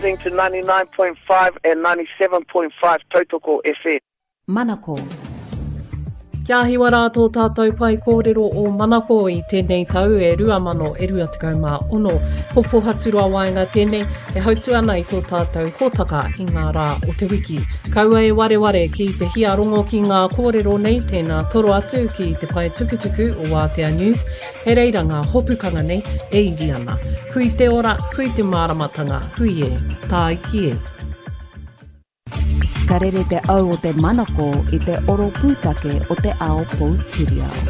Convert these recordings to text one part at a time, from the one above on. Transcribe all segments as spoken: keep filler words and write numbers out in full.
Listening to ninety-nine point five and ninety-seven point five Tautoko F M. Manako. Kia hiwa rātou tātou pai kōrero o Manako i tēnei tau e rua mano e rua tekau mā ono. Hofo haturua waenga tēnei e hautu ana i tō tātou hōtaka i ngā rā o te wiki. Kaua e ware ware ki te hia rongo ki ngā kōrero nei tēnā toro atu ki te pai tukutuku o Wātea News. He reira ngā hopukanga nei e iri ana. Hui te ora, hui te māramatanga, hui e, tā iki e. Ka rere te au o te Manako i te oro pūtake o te ao Poutirau.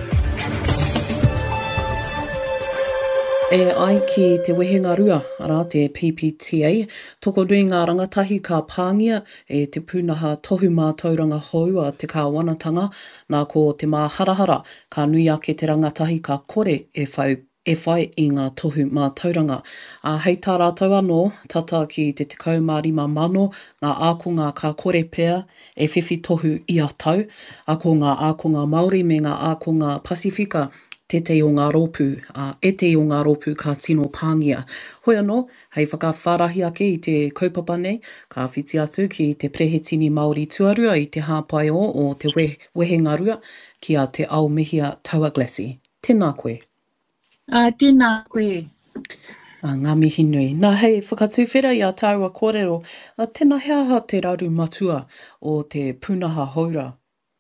E ai ki te wehenga rua, ara te P P T A, toko rui ngā rangatahi ka pāngia e te pūnaha tohu mā tauranga hou a te kāwanatanga, nā ko te mā harahara, ka nui ake te rangatahi ka kore e whau e whai i ngā tohu mā tauranga. A hei tā rātou anō, tata ki te tekau mā rima mano, ngā ākonga ka kore pēr e whiwhi tohu i a tau, a ko ngā ākonga Māori me ngā ākonga Pasifika, te te o ngā rōpū, a e te o ngā rōpū ka tino pāngia. Hoi anō, hei whakawharahi ake i te kaupapa nei, ka whiti atu ki te prehetini Māori tuarua i te hāpai o o te we, wehenga rua ki a te ao mehia Taua Glasi. Tēnā koe. Uh, tēnā koe. Uh, ngā mihi nui. Nā hei, whakatuwhera i a tāua kōrero, uh, tēnā heaha te raru matua o te pūnaha haura.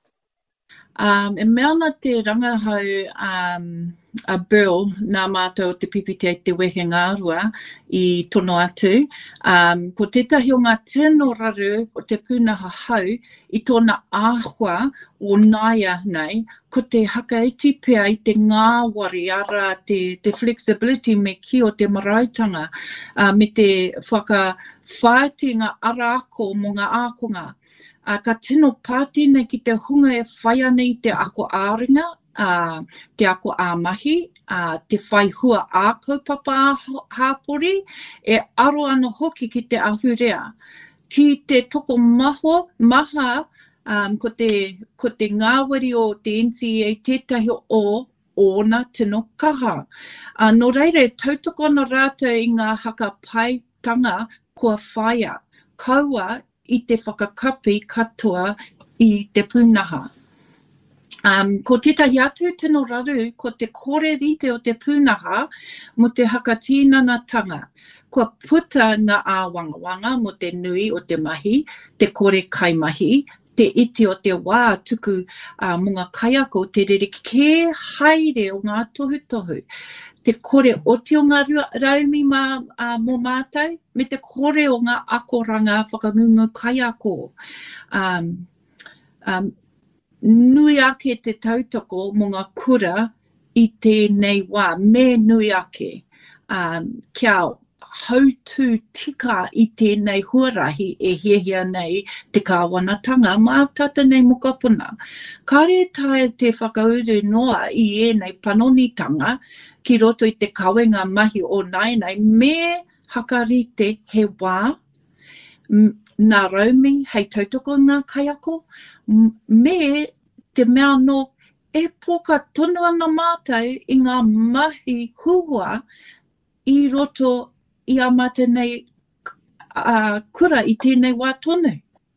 Um, e mea na te rangahau um, a bill nā mātou te P P T A te wehenga rua i tono atu. Um, ko tētahi o ngā tino raru o te pūnaha hau i tōna āhua o naia nei, ko te hakaiti pea i te ngāwari ara te, te flexibility me ki o te marautanga, uh, me te whakawhātinga ara ako mo ngā ākonga. Uh, ka tino pāti nei ki te hunga e whai ana i te ako āringa, uh, te ako āmahi, uh, te whai hua ākaupapa hāpori, e aro ana hoki ki te ahurea. Ki te toko maho, maha, um, ko, te, ko te ngāwari o te N C A tētahi o ōna tino kaha. Uh, no reire, tautoko ana rātou i ngā hakapaitanga kua whaia. Kaua i te whakakapi katoa i te pūnaha. Um, ko tētahi atu tino raru, ko te kore rite o te pūnaha mo te hakatīnanatanga. Kua puta ngā āwangawanga mo te nui o te mahi, te kore kaimahi, te iti o te wā tuku uh, mo ngā kaiako, te rerike haere o ngā tohu-tohu. Te kore oti o ngā raumi mā, uh, mō mātou, me te kore o ngā akoranga whakangungu kaiako. Um, um, nui ake te tautoko mo ngā kura i tēnei wā, me nui ake. Um, kia hautu tika i tēnei huarahi e hiehia nei te kāwanatanga mā tata nei mokapuna. Kare tae te whakauru noa i e nei panonitanga ki roto i te kawenga mahi o nai nei me hakarite he wā, nā raumi hei tautoko ngā kaiako, me te mea no e poka tonu ana mātou i ngā mahi hua i roto i a mate nei uh, kura i tēnei wā tonu.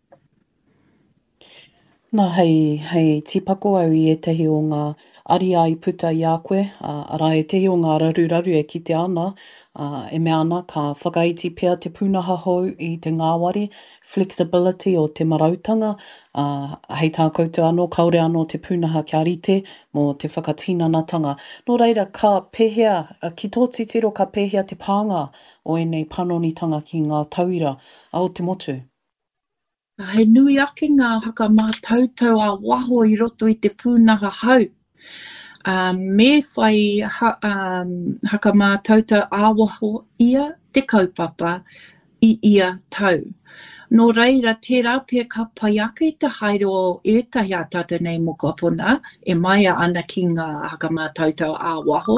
Nā hei, hei tipako au i etahi o ngā aria i puta i a koe, uh, ara e tehi o ngā raru raru e kite ana, uh, e mea ana ka whakaiti pea te pūnaha hou i te ngāwari, flexibility o te marautanga, uh, hei tā koutou anō, kaore anō te pūnaha kia rite, mō te whakatīnanatanga. Nō reira, ka pēhea, uh, ki tō titiro ka pēhea te pānga o enei panonitanga ki ngā tauira, au te motu. He nui ake ngā haka mā tautau a waho i roto i te pūnaha hau. Um, me whai ha, um, haka mā tautau a waho ia te kaupapa i ia tau. Nō reira, tērā pia ka pai ake te haere o ētahi a tata nei mokopuna, e maia ana ki ngā haka mā tautau a waho.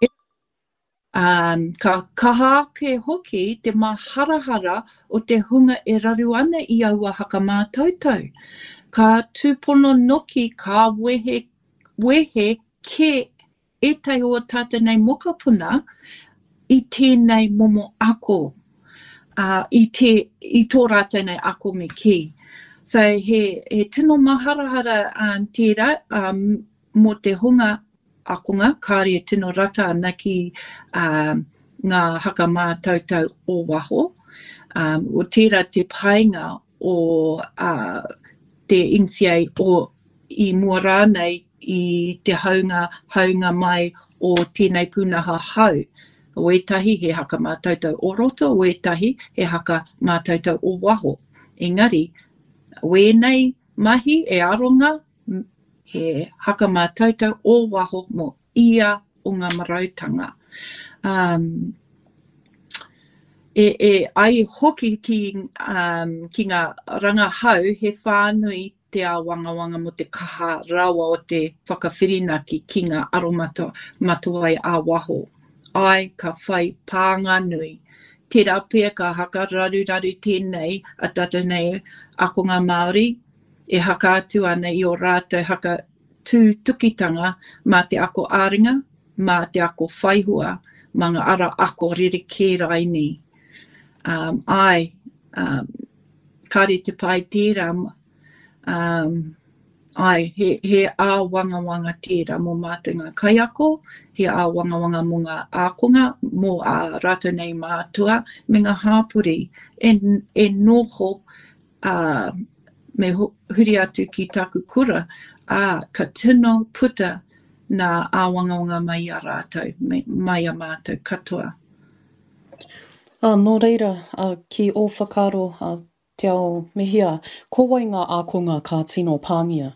Um, ka kaha ke hoki te maharahara o te hunga e raru ana i aua haka mā tautau. Ka tūpono noki ka wehe, wehe ke ētai o tata nei mokapuna i tēnei momo ako. uh, i, te, i tō rātou nei ako me ki. So he, he tino maharahara um, tērā um, mo te hunga akonga, kāre e tino rata ana ki um, ngā haka mātautau o waho. Um, o tērā te painga o uh, te N C A o i mua rānei i te haunga, haunga mai o tēnei pūnaha hau. O etahi he haka mātautau o roto, o etahi he haka mātautau o waho. Engari, wēnei mahi e aronga, he haka mātautau o waho mo ia o ngā marautanga. Um, e, e ai hoki ki, um, ki ngā ranga hau, he whānui te awangawanga mo te kaha rawa o te whakawhirinaki ki ngā aromato matuai a waho. Ai ka whai pānga nui. Tērā pia ka haka raruraru tēnei a tata nei akonga Māori e haka atu ana i o rātou haka tū tukitanga mā te ako āringa, mā te ako whaihua, mā ngā ara ako rerekē rai ni. Um, ai, um, kare te pai tērā, um, ai, he, he ā wanga wanga tērā mō mātou ngā kaiako, he ā wanga wanga mō ngā ākonga, mō ā rātou nei mātua, me ngā hāpuri, e, e noho uh, me huri atu ki taku kura, a ka tino puta nā ā wanga wanga mai a rātou, me, mai a mātou katoa. Uh, nō reira, uh, ki o whakaro uh, te ao mehia, ko wai ngā ākonga ka tino pāngia?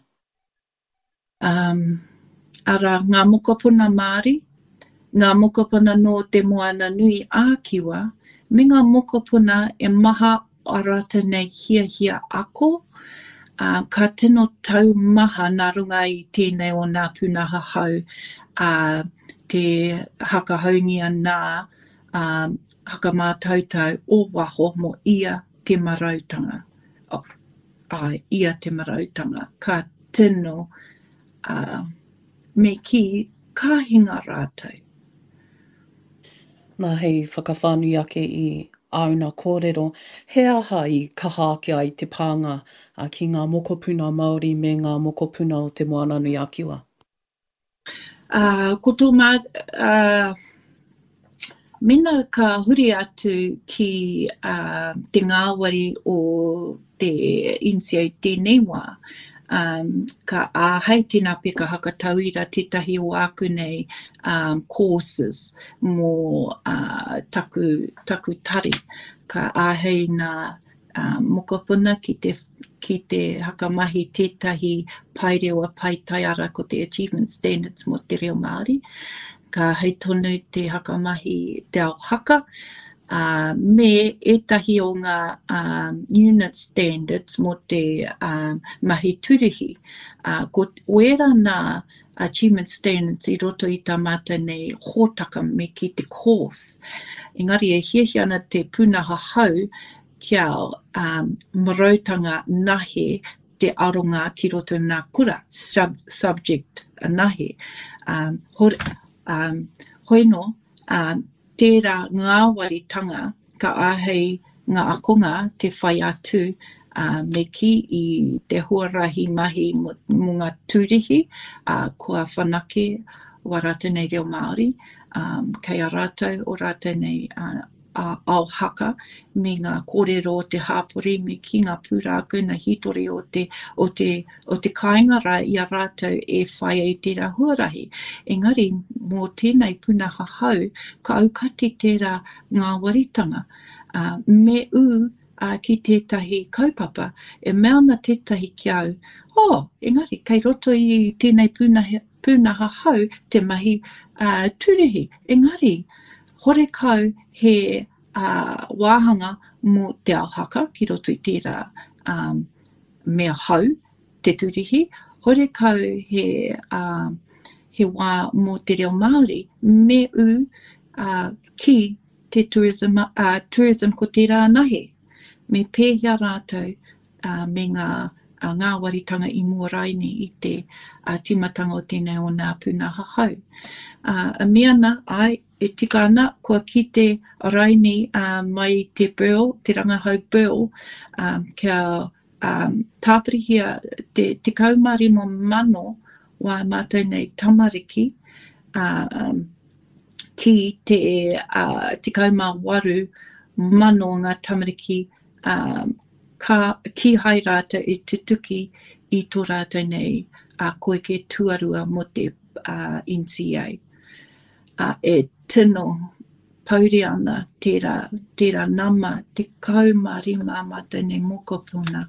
Um, ara ngā mokopuna Māori, ngā mokopuna no te moana nui ākiwa, me ngā mokopuna e maha a rātou nei hia hia ako, uh, ka tino tau maha nā runga i tēnei o nā pūnaha hau, uh, te hakahaungia nā um, haka mātautau o waho mo ia te marautanga. Oh, ai, ia te marautanga. Ka tino uh, me ki ka hinga rātou. Nā hei whakawhānui ake i auna kōrero, he aha i kaha ake ai te pānga uh, ki ngā mokopuna Māori me ngā mokopuna o te moana nui ākiwa? Uh, ko tō mā... Uh, Mina ka huri atu ki uh, te ngāwari o te N C A tēnei wā. Um, ka āhei tēnā peka haka tauira tētahi o aku nei um, courses mō uh, taku, taku tari. Ka āhei nā um, mokopuna ki te, ki te hakamahi tētahi pairewa paitaiara ko te Achievement Standards mo te reo Māori. Ka hei tonu te hakamahi te ao haka, uh, me etahi o ngā um, unit standards mo te um, mahi turihi. Uh, ko oera nā achievement standards i roto i tā mata nei hōtaka me ki te course. Engari e hiahi ana te pūnaha hau kia um, marautanga nahe te aronga ki roto nā kura, sub, subject nahe. Um, hore, Um, hoino, um, tērā ngāwaritanga ka āhei ngā akonga te whai atu uh, me ki i te huarahi mahi mo, mo ngā tūrihi, uh, kua whanake wa rātou nei reo Māori, um, kei a rātou o rātou nei uh, uh, ao haka, me ngā kōrero o te hāpori, me ki ngā pūrāku na hitori o te, o te, o te kāinga rā i a rātou e whai ai tērā huarahi. Engari, mō tēnei pūnaha hau, ka aukati tērā ngā waritanga. Uh, me u uh, ki tētahi kaupapa, e mea na tētahi ki au, oh, engari, kei roto i tēnei pūnaha, pūnaha hau, te mahi uh, tūrehi. Engari, hore kau he uh, wāhanga mo te ao haka, ki roto i tērā um, mea hau, te tūrihi, hore kau he, uh, he wā mo te reo Māori, me u uh, ki te tourism, uh, tourism ko tērā nahe. Me pēhia rātou uh, me ngā uh, ngā waritanga i mua raini i te uh, timatanga o tēnei o nā pūnaha hau. Uh, a mea na, ai, e tika ana, kua kite raini uh, mai te Pearl, te rangahau Pearl, um, kia um, tāparihia te, te kaumārima mano wā mātou nei tamariki uh, um, ki te, uh, te kaumā waru mano ngā tamariki um, ka, ki hai rāta i te tuki i tō rātou nei uh, koe ke tuarua mo te uh, N C A. Uh, e tino pauri ana tērā, tērā nama, te kaumārima mātou nei mokopuna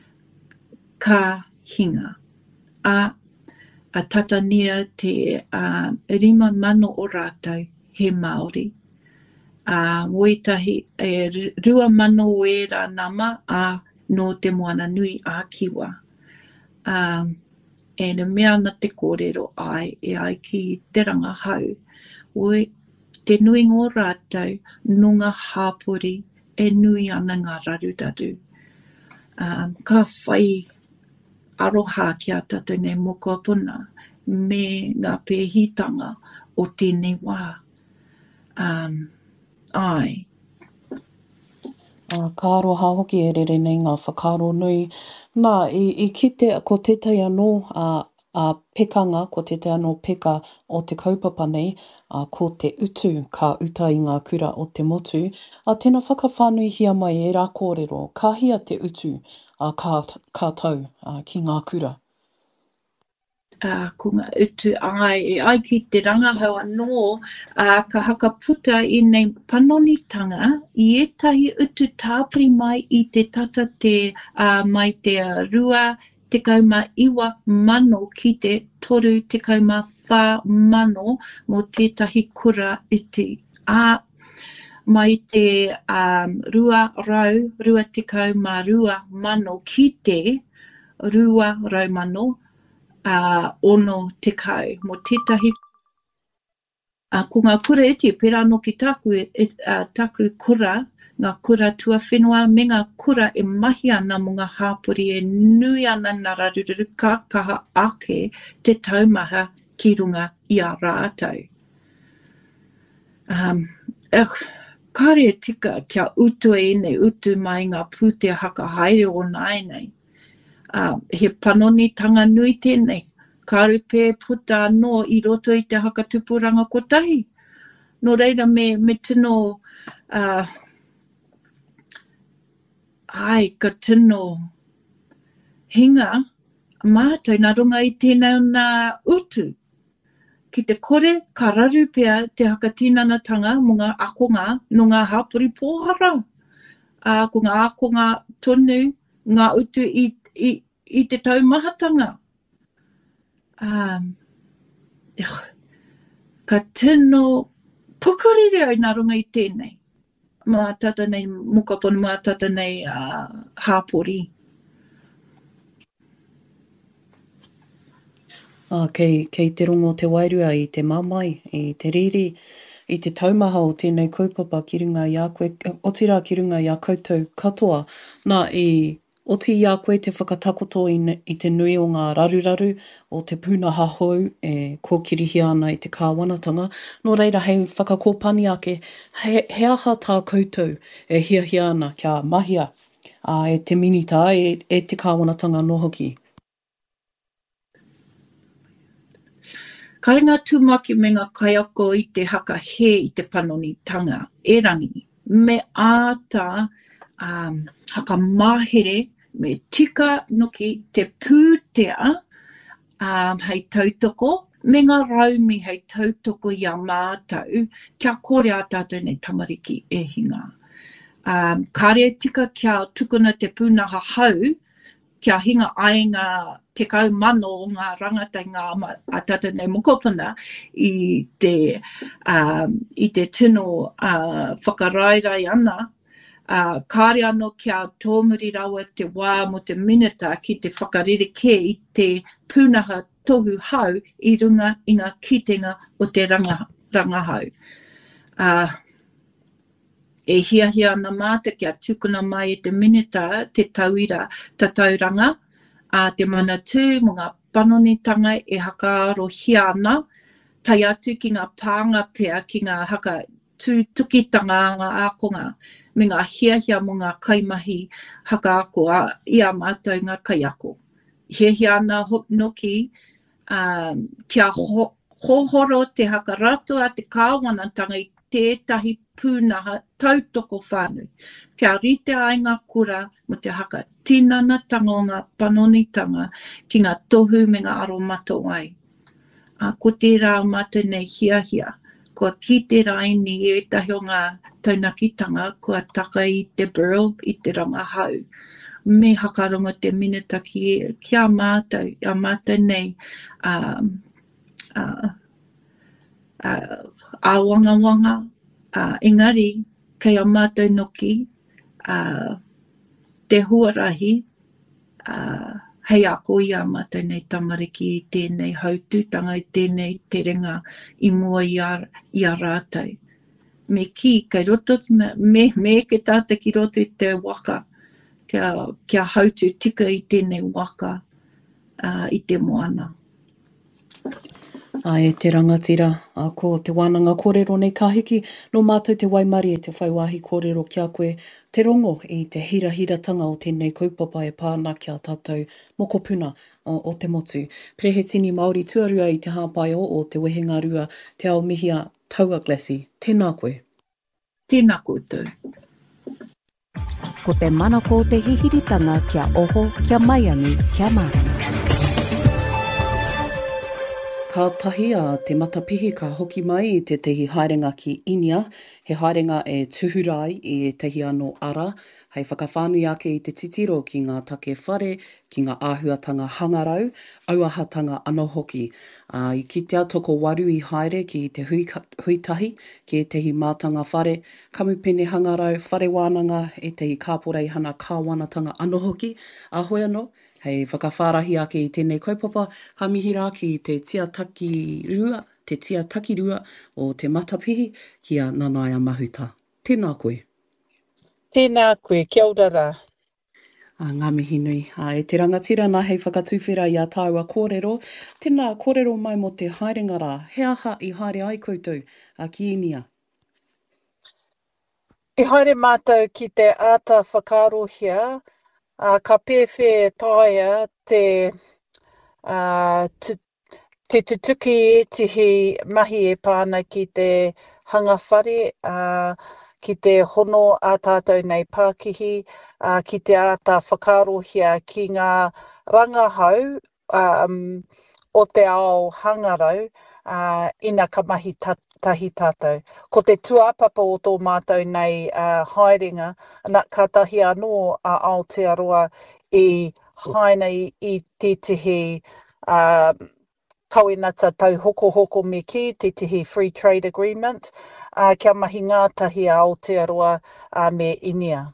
ka hinga. A, a tatania te uh, rima mano o rātou he Māori. Uh, Ngoitahi e rua mano o e rā nama a no te moana nui a kiwa. Um, e na mea na te kōrero ai, e ai ki te rangahau. Oi, te nui ngō rātou, nunga hāpori, e nui ana ngā raruraru. Um, ka whai aroha ki a tātou nei mokopuna me ngā pēhitanga o tēnei wā. Um, ai. Uh, ka aroha hoki e rere nei ngā whakaro nui. Nā, i, i kite ko tētai anō a uh, a pekanga, ko tētai anō peka o te kaupapa nei, uh, ko te utu ka uta i ngā kura o te motu. A tēnā whakawhānui hia mai e rā kōrero, ka hia te utu uh, ka, ka tau uh, ki ngā kura. Uh, ko ngā utu ai, e ai ki te rangahau anō, uh, ka hakaputa i nei panonitanga, i etahi utu tāpiri mai i te tata te uh, mai te rua, te kauma iwa mano ki te toru te kauma whā mano mo tētahi kura iti. A mai te um, rua rau, rua te kauma rua mano ki te rua rau mano uh, ono te kau. Mo tētahi uh, ko ngā kura iti, pera anō ki taku, e, uh, taku kura, ngā kura tua whenua, me ngā kura e mahi ana mo ngā hāpori e nui ana ngā raruraru ka kaha ake te taumaha ki runga i a rātau. Um, ech, kare tika kia utu e nei, utu mai ngā pūtea haka haere o nai nei. Uh, he panoni tanga nui tēnei, karu pē puta anō i roto i te haka tupuranga kotahi. No reira me, me tino uh, ai, ka tino hinga mātou nā runga i tēnei nā utu. Ki te kore, ka raru pēr te hakatinanatanga mo ngā akonga no ngā hapori pōhara. Uh, ko ngā akonga tonu, ngā utu i, i, i te taumahatanga. Um, ech, ka tino pukuriri ai nā runga i tēnei. Mā tata nei mukapona, mā tata nei uh, hāpori. Ah, kei, kei te rongo te wairua i te mamai, i te riri, i te taumaha o tēnei kaupapa ki runga i a koe, o tira ki runga i a koutou katoa. Nā, i oti i a koe te whakatakoto i, ne, i te nui o ngā raruraru o te pūnaha hou e kōkirihi ana i te kāwanatanga. Nō reira, hei whakakōpani ake, he, he aha tā koutou e hiahia ana kia mahia uh, e te minita e, e te kāwanatanga no hoki. Kai ngā tūmaki me ngā kaiako i te haka he i te panonitanga, e rangi, me āta um, haka mahere, me tika noki te pūtea um, hei tautoko, me ngā raumi hei tautoko i a mātou, kia kore a tātou nei tamariki e hinga. Um, kare tika kia tukuna te pūnaha hau, kia hinga ai ngā te kau mano o ngā rangatai ngā a tātou nei mokopuna i te, um, i te tino uh, whakarairai ana. Uh, kāre anō kia tōmuri rawa te wā mo te minita ki te whakaririke i te pūnaha tohu hau i runga i ngā kitenga o te ranga, rangahau. Uh, e hiahia ana māta kia tukuna mai i te minita te tauira ta tauranga a te mana tū mo ngā panonitanga e hakaaro hiana, tai atu ki ngā pānga pea ki ngā haka tūtukitanga ngā ākonga, me ngā hiahia mo ngā kaimahi haka ako a ia mātou ngā kaiako. Hiahia ana noki, um, kia ho, hohoro te haka rato a te kāwanatanga i tētahi pūnaha tautoko whānui. Kia rite ai ngā kura mo te haka tinanatanga o ngā panonitanga ki ngā tohu me ngā aro mato ai. A ko te rā mātou nei hiahia, kua ki te rai ni e tahi o ngā taunakitanga, kua taka i te burl i te rangahau. Me hakaronga te minutaki e kia mātou, a mātou nei um, uh, uh, a wanga wanga, uh, engari, kei a mātou noki, uh, te huarahi, uh, hei ako i a mātou nei tamariki i tēnei hautūtanga, i tēnei te ringa i mua i a, i a rātou. Me ki, kei roto, me, me ke tāta ki roto i te waka, kia, kia hautu tika i tēnei waka uh, i te moana. A e te rangatira, a ko te wānanga kōrero nei ka hiki, no mātou te waimari e te whaiwahi kōrero kia koe, te rongo i te hira-hiratanga o tēnei kaupapa e pāna kia tātou mokopuna o, o te motu. Perehitini Māori tuarua i te hāpaio o te wehenga rua, te ao mihia Taua Glasi. Tēnā koe. Tēnā koutou. Ko te manako te hihiritanga kia oho, kia maiangi, kia marama. Ka tahi a te matapihi ka hoki mai i te tehi haerenga ki Inia. He haerenga e tuhurai i e tehi anō ara. Hei whakawhānui ake i te titiro ki ngā take whare, ki ngā āhuatanga hangarau, auahatanga anō hoki. Uh, I kitea toko waru i haere ki te hui, huitahi, ki e tehi mātanga whare, kamupene hangarau, whare wānanga, e tehi kāporei hana kāwanatanga anō hoki. A hoi anō, hei whakawhārahi ake i tēnei kaupapa, ka mihira ki te tiataki rua, te tiataki rua o te matapihi ki a Nanaia Mahuta. Tēnā koe. Tēnā koe, kia ora rā. A ngā mihi nui. A, e te rangatira nā hei whakatuwhera i a Taua kōrero. Tēnā kōrero mai mo te haerenga rā. He aha i haere ai koutou a ki Inia? I haere mātou ki te āta whakarohia, uh, ka pēwhe taia te, uh, tu, te tutuki e tihi mahi e pāna ki te hangawhare, uh, ki te hono a tātou nei Pākihi, uh, ki te āta whakarohia ki ngā rangahau um, o te ao hangarau, uh, ina ka mahi ta, tahi tātou. Ko te tuapapa o tō mātou nei uh, haerenga, ana ka tahi anō a Aotearoa i haina i, i te tihi uh, kawinata tau hoko hoko me ki, te tihi Free Trade Agreement, uh, kia mahi ngātahi a Aotearoa uh, me Inia.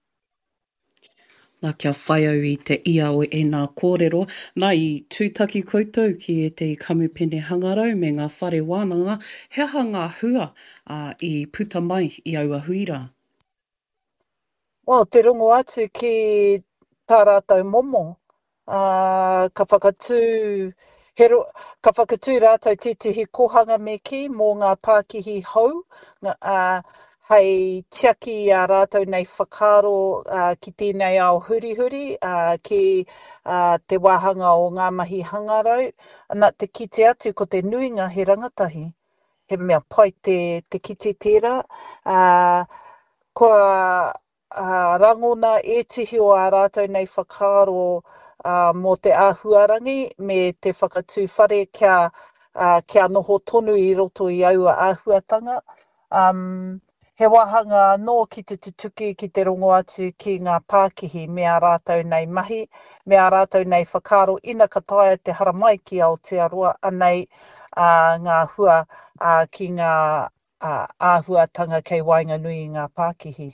Nā kia whai au i te ia o e nā kōrero, nā i tūtaki koutou ki e te kamupene hangarau me ngā whare wānanga, he aha ngā hua uh, i puta mai i aua huira? Well, te rongo atu ki tā rātou momo, uh, ka whakatū He ro, ka whakatū rātou te tihi kohanga me ki mō ngā Pākihi hau, uh, hei tiaki a rātou nei whakaro uh, ki tēnei ao hurihuri, uh, ki uh, te wāhanga o ngā mahi hangarau. Ana te kite atu ko te nuinga he rangatahi, he mea pai te, te kite tērā. Uh, kua uh, rangona e tihi o a rātou nei whakaro Uh, mō te āhuarangi me te whakatū whare kia, uh, kia noho tonu i roto i aua āhuatanga. Um, he wahanga nō ki te tutuki ki te rongo atu ki ngā Pākihi me a rātou nei mahi, me a rātou nei whakaro ina ka taia te haramai ki Aotearoa anei uh, ngā hua uh, ki ngā uh, āhuatanga kei Wainganui i ngā Pākihi.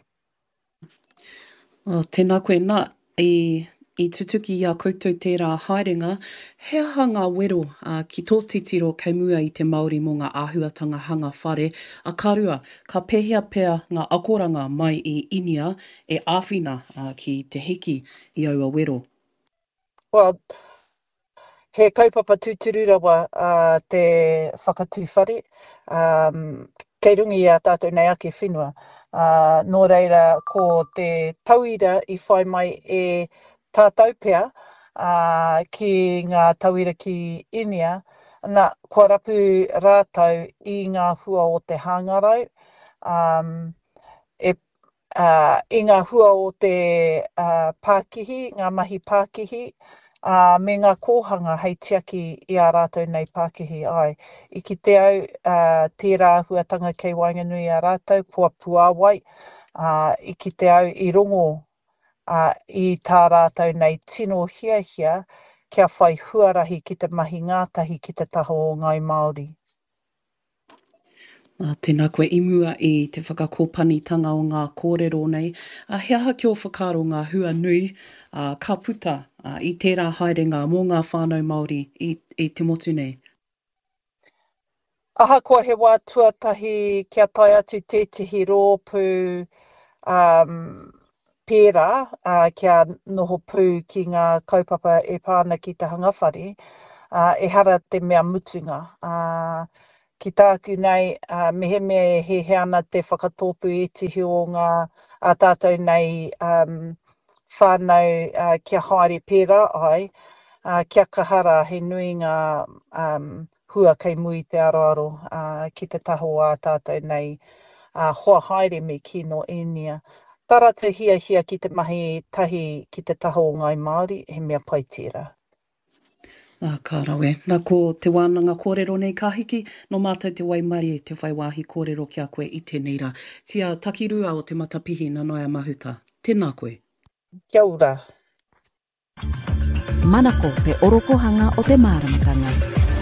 Oh, tēnā koe nā, i... I tutuki i a koutou tērā haerenga, he aha ngā wero uh, ki tō titiro kei mua i te Māori mō ngā āhuatanga hanga whare, a karua, ka pēhea pēa ngā akoranga mai i Inia e āwhina uh, ki te hiki i aua wero. well, he kaupapa tūturu rawa uh, te whakatūwhare. Um, kei rungi a tātou nei ake whenua. Uh, nō reira, ko te tauira i whai mai e tātou pea uh, ki ngā tauira ki Inia, nā kua rapu rātau i ngā hua o te hangarau, um, e, uh, i ngā hua o te uh, Pākihi, ngā mahi Pākihi, Uh, me ngā kōhanga hei tiaki i a rātou nei Pākihi ai. I ki te au, uh, tērā huatanga kei Wainganui a rātou, kua puāwai, uh, i ki te au i rongo uh, i tā rātou nei tino hia hia, kia whai huarahi ki te mahi ngātahi ki te taho o ngai Māori. Uh, tēnā koe imua i te whakakōpanitanga o ngā kōrero nei. Uh, he aha kia o whakaro ngā hua nui, uh, ka puta uh, i tērā haerenga mō ngā whānau Māori i, i te motu nei. Aha kua he wā tuatahi kia tai atu tētihi rōpū um, pērā, uh, kia noho pū ki ngā kaupapa e pāna ki te hangawhare, uh, e hara te mea mutunga. Uh, Ki tāku nei, uh, mehe me he he ana te whakatōpu e tihi o ngā a tātou nei um, whānau uh, kia haere pērā ai, uh, kia kahara he nui ngā um, hua kei mui te aroaro uh, ki te taho a tātou nei uh, hoa haere me kino Inia. Tarata hia hia ki te mahi tahi ki te taho o ngai Māori, he mea pai tērā. Ah, ka rawe. Nā ko te wānanga kōrero nei ka hiki, no mātou te waimari te whai wāhi kōrero ki a koe i tēnei rā. Tia takirua o te matapihi na noia mahuta. Tēnā koe. Kia ora. Manako te orokohanga o te māramatanga.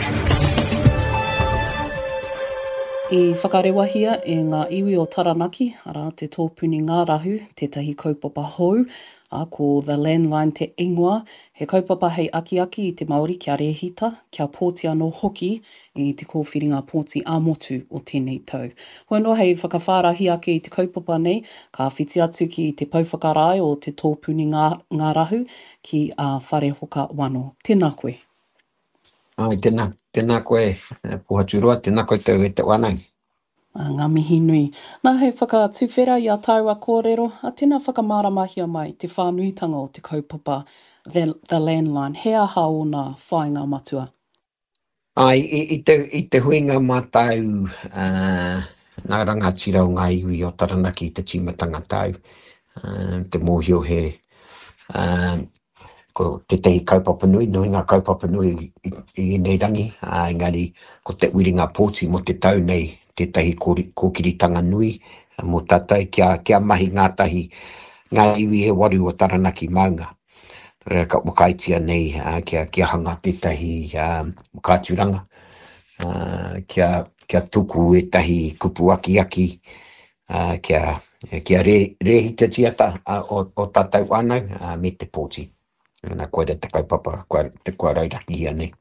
I whakarewahia e ngā iwi o Taranaki, ara te tōpuni ngā rahu, tētahi kaupapa hou, a ko The Landline te ingoa, he kaupapa hei aki aki i te Māori kia rehita, kia pōti anō hoki i te kōwhiringa pōti ā-motu o tēnei tau. Hoi no hei whakawhārahi ake i te kaupapa nei, ka whiti atu ki te pauwhakarai o te tōpuni ngā, ngā rahu ki a Whare Hoka Wano. Tēnā koe. Ai, tēnā, tēnā koe, Puhaturua, tēnā koe tau e te wānau. A ngā mihi nui. Nā hei whakatuwhera i a tāua kōrero, a tēnā whakamāramahia mai te whānuitanga o te kaupapa The, the Landline. He aha o nā whāinga matua? Ai, i, i, te, i te huinga mātau, uh, ngā rangatira o ngā iwi o Taranaki i te timatanga tau, uh, te mōhio he, uh, ko te tehi kaupapa nui, nui ngā kaupapa nui i, i nei rangi, uh, engari ko te uiringa pōti mo te tau nei, te tehi kōkiritanga nui, uh, mo tatai, kia, kia mahi ngātahi, ngā iwi he waru o Taranaki maunga. Rea ka wakaitia nei, uh, kia, kia hanga te tahi uh, kāturanga, uh, kia, kia tuku e tahi kupu aki aki, uh, kia, kia re, rehita tiata uh, o, o tātou wānau uh, me te pōti. Nā koe te kaupapa, koe te koe rauraki hia nei.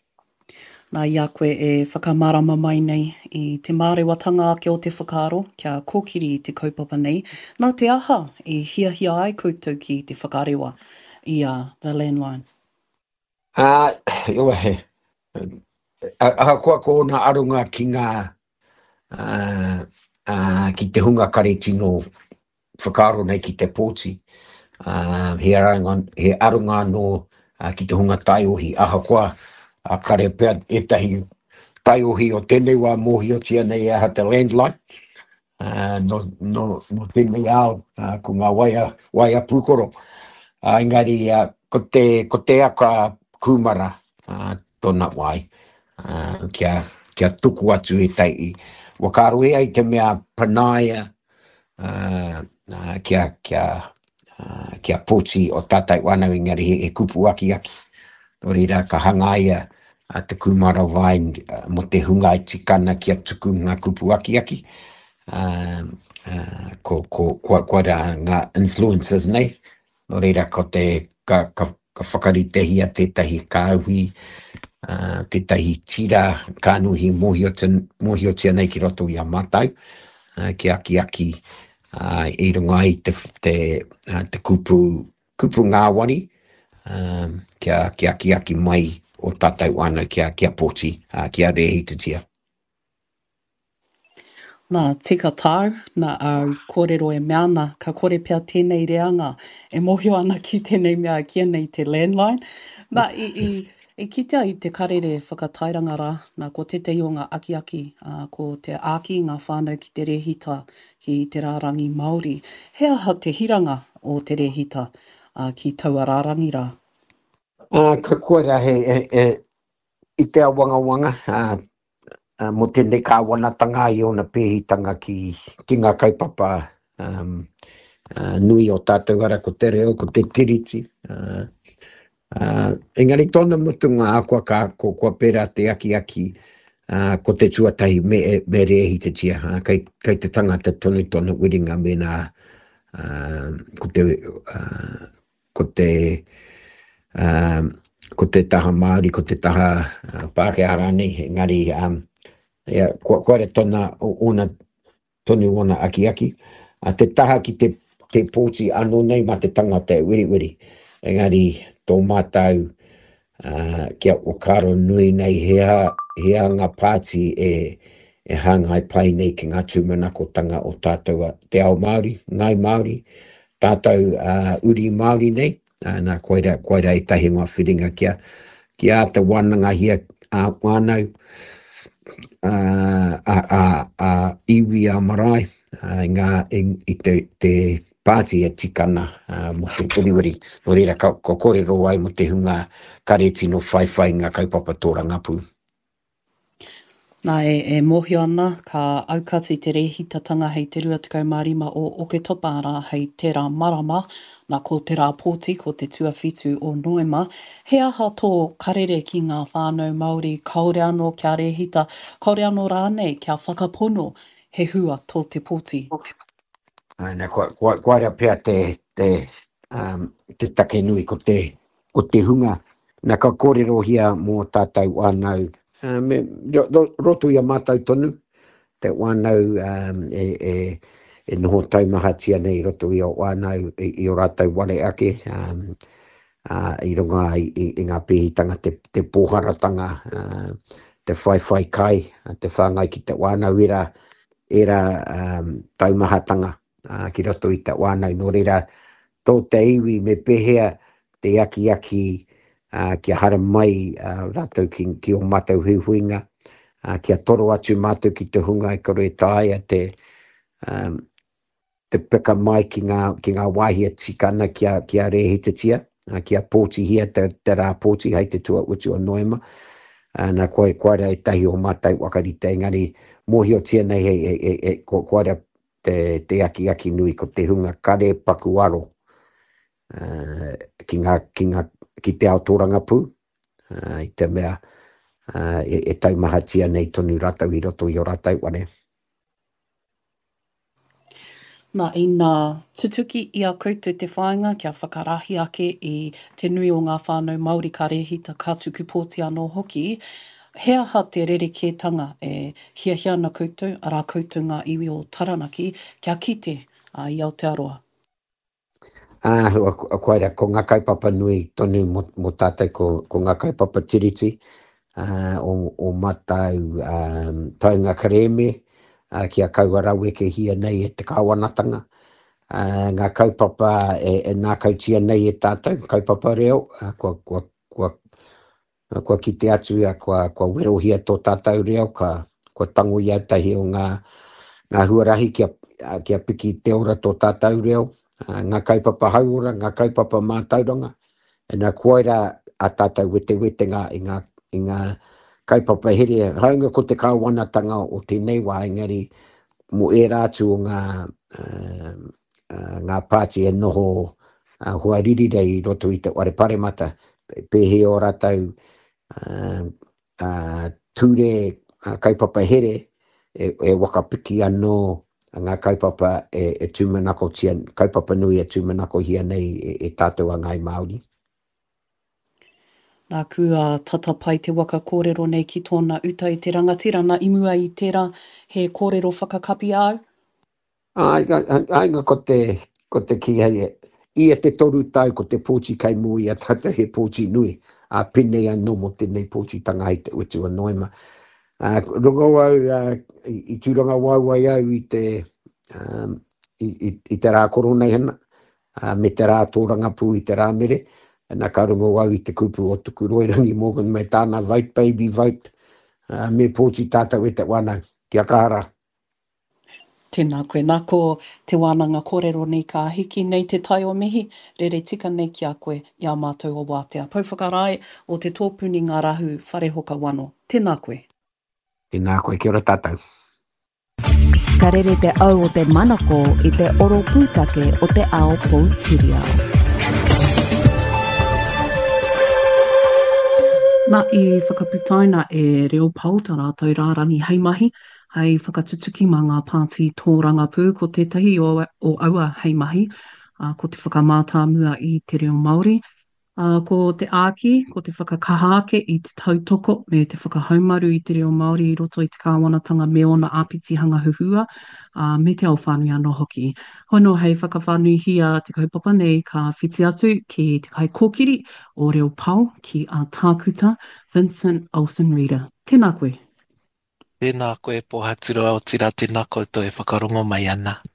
Nā ia koe e whakamārama mai nei i te mārewatanga ake o te whakaaro, kia kōkiri i te kaupapa nei. Nā te aha i hia hia ai koutou ki te whakarewa i a The Landline. Ah, uh, iwa he. Aha koa kōna arunga ki ngā, uh, uh, ki te hunga kare tino whakaaro nei ki te pōti. Uh, he, arunga, he arunga no uh, ki te hunga taiohi. Aha koa uh, kare pēr etahi taiohi o tēnei wā mōhio tia nei aha te Landline. Uh, no, no, no tēnei ao uh, ko ngā waia, waia pūkoro. Uh, engari, uh, ko, te, ko te aka kumara uh, tōna wai. Uh, kia, kia tuku atu e tai i. Wakaro e ai te mea panaia uh, uh, kia, kia Uh, kia pōti o tātai wānau engari he, he kupu aki aki. Nō reira ka hangaia uh, te kumara vai uh, mo te hunga i tikana kia tuku ngā kupu aki aki. Uh, uh, ko, ko, ko, ko ra ngā influencers nei. Nō reira ko te ka, ka, ka whakaritehi a tētahi kāuhi, uh, tētahi tira kānuhi mōhio tia nei ki roto i a mātau. Uh, ki aki aki. Uh, i runga i te, te, uh, te kupu, kupu ngāwari, um, kia, kia ki aki mai o tātou wānau kia, kia pōti, uh, kia rehitatia. Nā tika tāu, nā au kōrero e meana, ka kore pia tēnei reanga, e mohio ana ki tēnei mea kia nei te landline. Nā i, i, i kitea i te karere whakatairanga rā, nā ko te te o ngā aki aki, uh, ko te āki ngā whānau ki te rehita ki te rārangi Māori. He aha te hiranga o te rehita uh, ki taua rārangi rā? Uh, ka koera he, e, e, i te awanga wanga, uh, Uh, mo tēnei ka wanatanga i ona pēhitanga ki, ki ngā kaupapa um, uh, nui o tātou ara ko te reo, ko te tiriti. Uh, uh, engari tōna mutunga a kua ka ko kua pera te aki aki uh, ko te tuatahi me, me rehi te tia. Uh, kei, kei te tangata tonu tonu wiringa me nā uh, ko te uh, ko te uh, ko te taha Māori, ko te taha uh, Pākehā rānei, engari um, ia koare tona ona tonu ona aki aki a te taha ki te te pōti anō nei ma te tangata e wiri wiri engari tō mātau uh, kia o karo nui nei hea hea ngā pāti e e hangai pai nei ki ngā tūmanako tanga o tātou te ao Māori, ngai Māori, tātou uh, uri Māori nei uh, nā koera koera i tahi ngā whiringa kia kia te wananga hia a uh, wānau Uh, a, a, a iwi a marae, uh, ngā, i, i te, te pāti e tikana uh, mo te puriwiri. No reira, ka, ka kōrero ai mo te hunga kareti no whai whai ngā kaupapa tōra ngāpū. Nā e, e mohio ana, ka aukati te rehitatanga hei te rua tekau mārima o Oketopa rā hei tērā marama, nā ko tērā pōti ko te tuawhitu o Noema. He aha tō karere ki ngā whānau Māori, kaore anō kia rehita, kaore anō rānei kia whakapono he hua tō te pōti. Aina, kua, kua, kua rea pēr te, te, um, te take nui ko te, ko te hunga. Nā ka kōrero hia mō tātou wānau. Uh, me, ro, roto ia mātou tonu, te wānau um, e, e, e noho taumahatia nei roto ia wānau i, i o rātou wale ake, um, uh, i runga i, i, i ngā pēhitanga, te, te pōharatanga, uh, te whai whai kai, uh, te whāngai ki te wānau era, era um, taumahatanga uh, ki roto i te wānau, no reira tō te iwi me pehea te aki aki, Uh, kia hara mai uh, rātou ki, ki o mātou huihuinga, uh, kia toro atu mātou ki te hunga e kore tāia te, um, te peka mai ki ngā, ki ngā wāhia tikana kia, kia rehitatia, uh, kia pōti hia te, te rā pōti hei te tua utu o Noema. Uh, nā koe, koe e tahi o mātou wakarite, engari mohio tia nei he, he, he, he, ko, koe te, te aki aki nui ko te hunga kare pakuaro uh, ki ngā, ki ngā ki te ao tōranga pū, uh, i te mea uh, e, e taumahatia nei tonu rātau i roto i o rātau wane. Nā i nā tutuki i a koutou te whāinga kia whakarahi ake i te nui o ngā whānau Māori ka rehita ka tuku pōti anō hoki, he aha te rerekētanga e hia hia na koutou, a rā koutou ngā iwi o Taranaki, kia kite uh, i Aotearoa. Ah, uh, koeira, ko ngā kaupapa nui tonu mo, mo tātou ko, ko ngā kaupapa tiriti uh, o, o matau um, taunga kareme uh, kia kauarau e ke hia nei e te kāwanatanga. Uh, ngā kaupapa e, e nā kautia nei e tātou, kaupapa reo, uh, kua, kua, kua, kua kite atu a kua, kua werohia tō tātou reo, ka, kua tango i autahi o ngā, ngā huarahi kia, kia piki te ora tō tātou reo. Uh, ngā kaupapa hauora, ngā kaupapa mātauranga, e nā koeira a tātou wete wete ngā, i ngā, i ngā kaupapa here, haunga ko te kāwanatanga o tēnei wā, engari mo e rātu o ngā, uh, uh, ngā pāti e noho uh, hua ririrei roto i te ware paremata, pehe o rātou uh, uh, ture uh, kaupapa here, e, e wakapiki anō ngā kaupapa e, e tūmanako tia, kaupapa nui e tūmanako hia nei e, e tātou a ngai Māori. Nā kua tata pai te waka kōrero nei ki tōna uta i te rangatira, nā imua i tērā he kōrero whakakapi au? Ai, ai, ai ko te, ko te ki hei, ia te toru tau ko te pōchi kai mui a tata he pōchi nui. A pene anō mo tēnei pōchi tanga i te utu anoima. Uh, runga wau, uh, i, i tūranga wau ai au i te, um, i, i, i te rā korona hana, uh, me te rā tōranga pū i te rā mere, nā ka runga wau i te kupu o tuku Roirangi Morgan me tāna vote, baby vote, uh, me pōchi tātou e te wana, kia kāra. Tēnā koe, nā ko te wānanga kōrero nei ka hiki nei te tai o mihi, rere tika nei ki a koe i a mātou o wātea. Pauwhakarai o te tōpuni ngā rahu whare hoka wano. Tēnā koe. Tēnā koe, kia ora tātou. Ka rere te au o te manako i te oro pūtake o te ao Poutireo. Nā i whakaputaina e reo pauta rātou rārangi heimahi, hei whakatutuki mā ngā pāti tōranga pū ko tētahi o, o aua heimahi, uh, ko te whakamātāmua i te reo Māori, uh, ko te āki, ko te whakakahaake i te tautoko me te whakahaumaru i te reo Māori i roto i te kāwanatanga me ona āpiti hanga huhua, uh, me te au whānui anō hoki. Hono hei whakawhānui hia te kaupapa nei ka whiti atu ki te kai kōkiri o reo pau ki a tākuta Vincent Olsen Reader. Tēnā koe. Tēnā koe pohatura o tira tēnā koutou e whakarongo mai ana.